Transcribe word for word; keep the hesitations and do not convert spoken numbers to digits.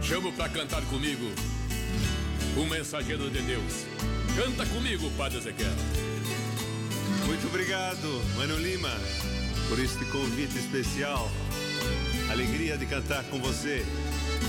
Chamo pra cantar comigo o mensageiro de Deus. Canta comigo, Padre Ezequiel. Muito obrigado, Mano Lima, por este convite especial. Alegria de cantar com você.